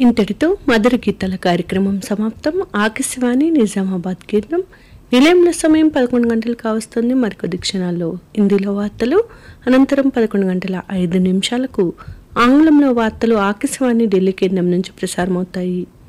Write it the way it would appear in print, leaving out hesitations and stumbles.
ఇంతటితో మధుర గీతాల కార్యక్రమం సమాప్తం. ఆకాశవాణి నిజామాబాద్ కేంద్రం. నిలయంలో సమయం 11 గంటలు కావస్తుంది. మరికొద్ది క్షణాల్లో హిందీలో వార్తలు, అనంతరం 11 గంటల 5 నిమిషాలకు ఆంగ్లంలో వార్తలు ఆకాశవాణి ఢిల్లీ కేంద్రం నుంచి ప్రసారమవుతాయి.